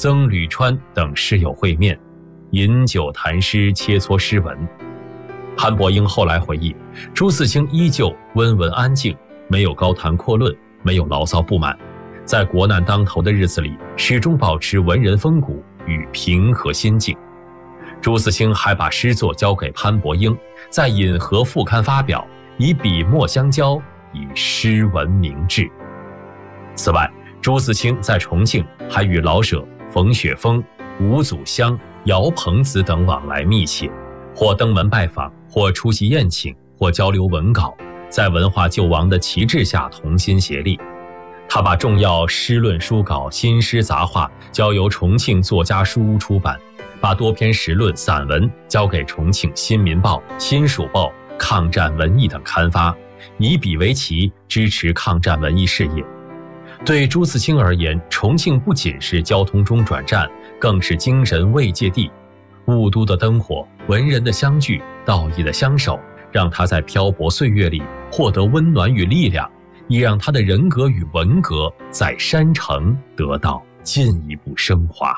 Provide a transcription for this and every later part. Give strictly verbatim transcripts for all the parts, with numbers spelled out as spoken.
曾履川等诗友会面，饮酒谈诗，切磋诗文。潘伯英后来回忆，朱自清依旧温文安静，没有高谈阔论，没有牢骚不满，在国难当头的日子里，始终保持文人风骨与平和心境。朱自清还把诗作交给潘伯英，在《引河》副刊发表，以笔墨相交，以诗文明志。此外，朱自清在重庆还与老舍、冯雪峰、吴祖湘、姚鹏子等往来密切，或登门拜访，或出席宴请，或交流文稿，在文化救亡的旗帜下同心协力。他把重要诗论书稿、新诗杂话交由重庆作家书屋出版，把多篇时论、散文交给重庆新民报、新蜀报、抗战文艺等刊发，以笔为旗，支持抗战文艺事业。对朱自清而言，重庆不仅是交通中转站，更是精神慰藉地。雾都的灯火，文人的相聚，道义的相守，让他在漂泊岁月里获得温暖与力量，也让他的人格与文格在山城得到进一步升华。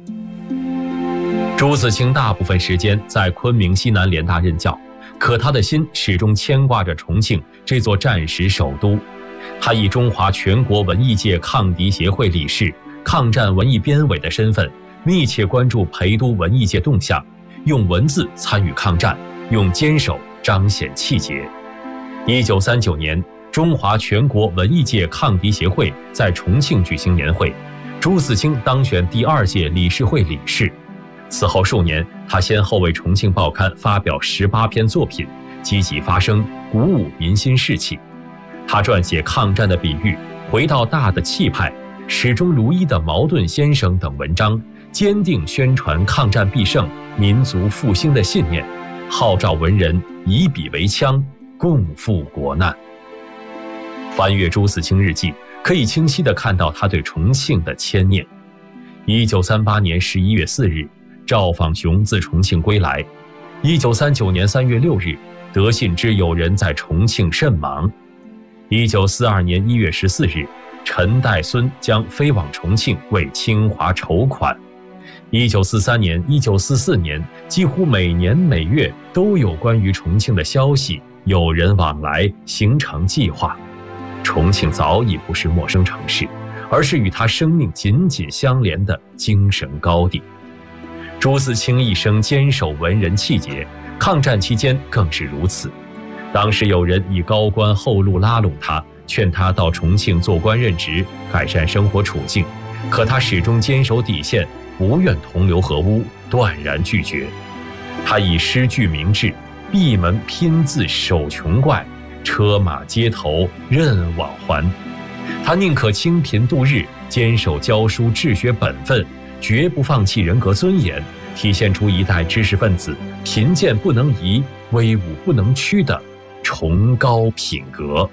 朱自清大部分时间在昆明西南联大任教，可他的心始终牵挂着重庆这座战时首都。他以中华全国文艺界抗敌协会理事、抗战文艺编委的身份，密切关注陪都文艺界动向，用文字参与抗战，用坚守彰显气节。一九三九年，中华全国文艺界抗敌协会在重庆举行年会，朱自清当选第二届理事会理事。此后数年，他先后为重庆报刊发表十八篇作品，积极发声，鼓舞民心士气。他撰写《抗战的比喻》《回到大的气派》《始终如一的矛盾先生》等文章，坚定宣传抗战必胜、民族复兴的信念，号召文人以笔为枪，共赴国难。翻阅朱自清日记，可以清晰地看到他对重庆的牵念。一九三八年十一月四日，赵访雄自重庆归来。一九三九年三月六日，得信之友人在重庆甚忙。一九四二年一月十四日，陈岱孙将飞往重庆为清华筹款。一九四三年、一九四四年，几乎每年每月都有关于重庆的消息，有人往来，形成计划。重庆早已不是陌生城市，而是与他生命紧紧相连的精神高地。朱自清一生坚守文人气节，抗战期间更是如此。当时有人以高官厚禄拉拢他，劝他到重庆做官任职，改善生活处境，可他始终坚守底线，不愿同流合污，断然拒绝。他以诗句明志，闭门拼字守穷怪，车马街头任往还。他宁可清贫度日，坚守教书治学本分，绝不放弃人格尊严，体现出一代知识分子贫贱不能移，威武不能屈的崇高品格。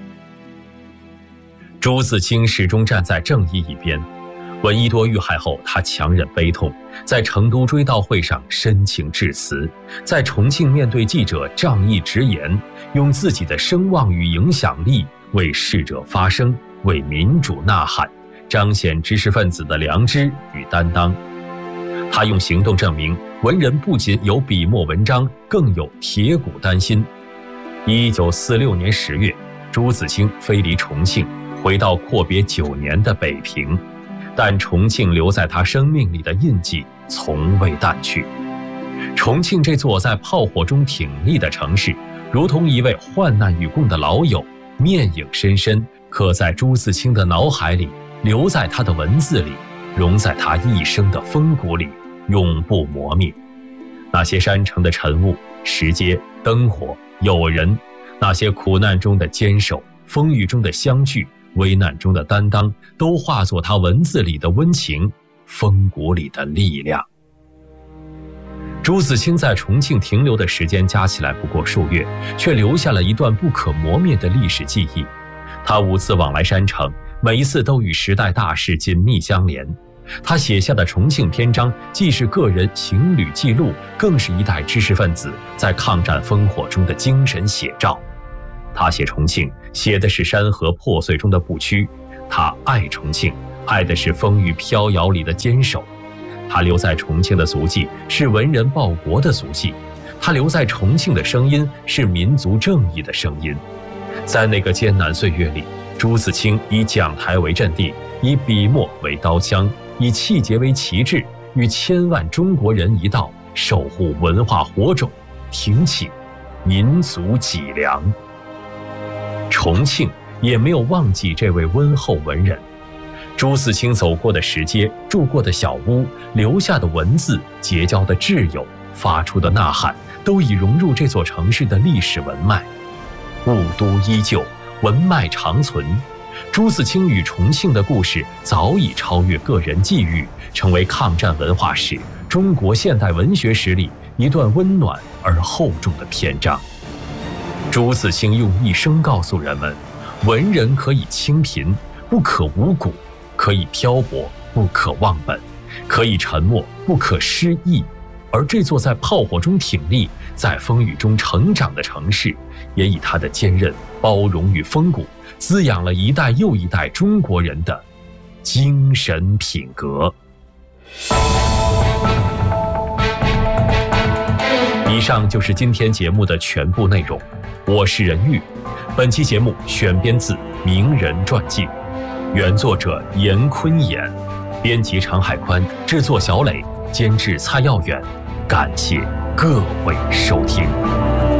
朱自清始终站在正义一边。闻一多遇害后，他强忍悲痛，在成都追悼会上深情致辞，在重庆面对记者仗义直言，用自己的声望与影响力为逝者发声，为民主呐喊，彰显知识分子的良知与担当。他用行动证明，文人不仅有笔墨文章，更有铁骨丹心。一九四六年十月，朱自清飞离重庆，回到阔别九年的北平，但重庆留在他生命里的印记从未淡去。重庆这座在炮火中挺立的城市，如同一位患难与共的老友，面影深深，刻在朱自清的脑海里，留在他的文字里，融在他一生的风骨里，永不磨灭。那些山城的晨雾、石阶、灯火、友人，那些苦难中的坚守、风雨中的相聚、危难中的担当，都化作他文字里的温情，风骨里的力量。朱自清在重庆停留的时间加起来不过数月，却留下了一段不可磨灭的历史记忆。他五次往来山城，每一次都与时代大事紧密相连。他写下的重庆篇章，既是个人行旅记录，更是一代知识分子在抗战烽火中的精神写照。他写重庆，写的是山河破碎中的不屈。他爱重庆， 爱的是风雨飘摇里的坚守。他留在重庆的足迹是文人报国的足迹，他留在重庆的声音是民族正义的声音。在那个艰难岁月里，朱自清以讲台为阵地，以笔墨为刀枪，以气节为旗帜，与千万中国人一道守护文化火种，挺起民族脊梁。重庆也没有忘记这位温厚文人。朱自清走过的石阶，住过的小屋，留下的文字，结交的挚友，发出的呐喊，都已融入这座城市的历史文脉。雾都依旧，文脉长存。朱自清与重庆的故事早已超越个人际遇，成为抗战文化史、中国现代文学史里一段温暖而厚重的篇章。朱自清用一生告诉人们，文人可以清贫，不可无谷；可以漂泊，不可忘本；可以沉默，不可失意。而这座在炮火中挺立，在风雨中成长的城市，也以它的坚韧、包容与风骨，滋养了一代又一代中国人的精神品格。以上就是今天节目的全部内容，我是任玉。本期节目选编自《名人传记》，原作者严坤言，编辑常海宽，制作小磊，监制蔡耀远。感谢各位收听。